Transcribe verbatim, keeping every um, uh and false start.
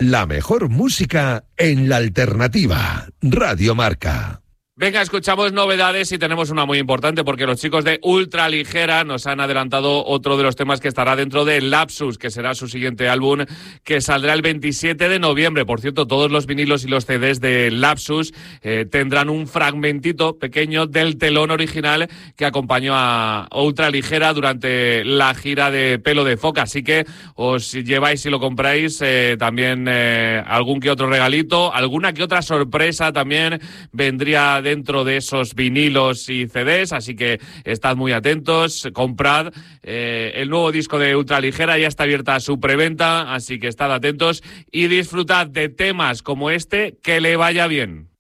La mejor música en la alternativa. Radio Marca. Venga, escuchamos novedades y tenemos una muy importante porque los chicos de Ultraligera nos han adelantado otro de los temas que estará dentro de Lapsus, que será su siguiente álbum que saldrá el veintisiete de noviembre. Por cierto, todos los vinilos y los C Ds de Lapsus eh, tendrán un fragmentito pequeño del telón original que acompañó a Ultraligera durante la gira de Pelo de Foca. Así que os lleváis y lo compráis eh, también eh, algún que otro regalito, alguna que otra sorpresa también vendría dentro de esos vinilos y C Ds, así que estad muy atentos, comprad. Eh, el nuevo disco de Ultraligera ya está abierta su preventa, así que estad atentos y disfrutad de temas como este. Que le vaya bien.